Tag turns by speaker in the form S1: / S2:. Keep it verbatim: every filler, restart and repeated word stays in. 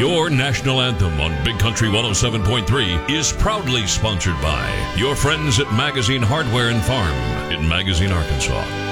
S1: Your national anthem on Big Country one oh seven point three is proudly sponsored by your friends at Magazine Hardware and Farm in Magazine, Arkansas.